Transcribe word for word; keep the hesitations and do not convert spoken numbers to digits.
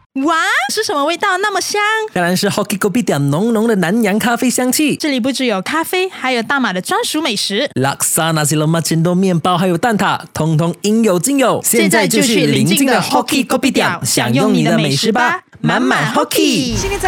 哇，是什么味道那么香？ 当然是 Hoki Kopitiam 浓浓的南洋咖啡香气。 这里不只有咖啡，还有大马的专属美食 Laksa Nasi Lemak Cendol 面包还有蛋挞，通通应有尽有。 现在就去邻近的 Hoki Kopitiam 享用你的美食吧，满满 Hoki。 现在